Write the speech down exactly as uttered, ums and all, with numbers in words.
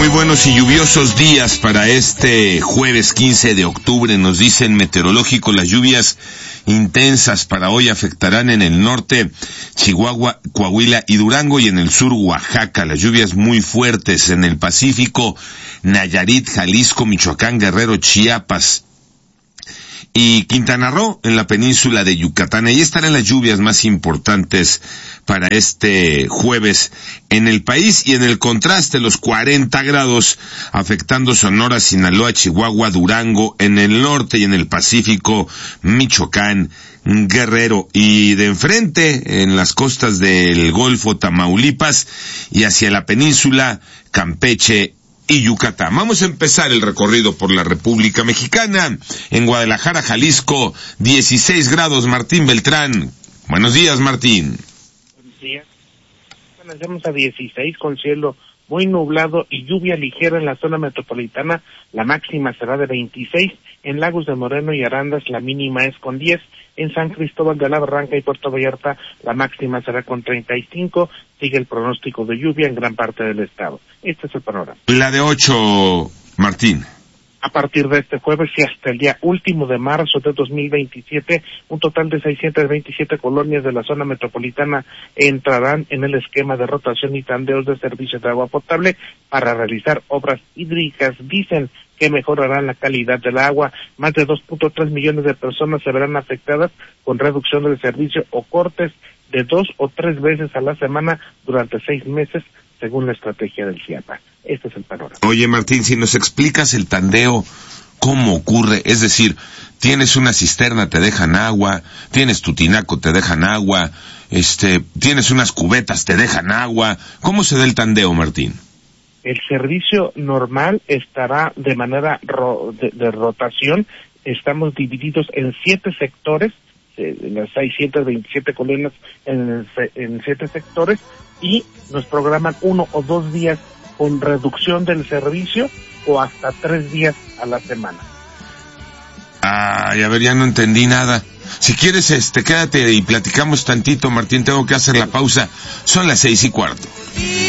buenos y lluviosos días para este jueves quince de octubre. Nos dicen meteorológico, las lluvias intensas para hoy afectarán en el norte Chihuahua, Coahuila y Durango, y en el sur Oaxaca. Las lluvias muy fuertes en el Pacífico, Nayarit, Jalisco, Michoacán, Guerrero, Chiapas y Quintana Roo en la península de Yucatán. Ahí estarán las lluvias más importantes para este jueves en el país, y en el contraste los cuarenta grados afectando Sonora, Sinaloa, Chihuahua, Durango en el norte, y en el Pacífico, Michoacán, Guerrero, y de enfrente en las costas del Golfo, Tamaulipas, y hacia la península, Campeche y Yucatán. Vamos a empezar el recorrido por la República Mexicana. En Guadalajara, Jalisco, dieciséis grados. Martín Beltrán. Buenos días, Martín. Buenos días. Comencemos a dieciséis con cielo muy nublado y lluvia ligera en la zona metropolitana. La máxima será de veintiséis. En Lagos de Moreno y Arandas la mínima es con diez. En San Cristóbal de la Barranca y Puerto Vallarta la máxima será con treinta y cinco. Sigue el pronóstico de lluvia en gran parte del estado. Este es el panorama. La de ocho, Martín. A partir de este jueves y hasta el día último de marzo de dos mil veintisiete, un total de seiscientas veintisiete colonias de la zona metropolitana entrarán en el esquema de rotación y tandeos de servicios de agua potable para realizar obras hídricas. Dicen que mejorarán la calidad del agua. Más de dos punto tres millones de personas se verán afectadas con reducción del servicio o cortes de dos o tres veces a la semana durante seis meses, según la estrategia del CIAPA. Este es el panorama. Oye, Martín, si nos explicas el tandeo, ¿cómo ocurre? Es decir, tienes una cisterna, te dejan agua, tienes tu tinaco, te dejan agua, este, tienes unas cubetas, te dejan agua. ¿Cómo se da el tandeo, Martín? El servicio normal estará de manera ro- de, de rotación. Estamos divididos en siete sectores, eh, las seiscientas veintisiete colonias en, en siete sectores, y nos programan uno o dos días con reducción del servicio o hasta tres días a la semana. Ay, a ver, ya no entendí nada. Si quieres, este, quédate y platicamos tantito, Martín, tengo que hacer la pausa. Son las seis y cuarto.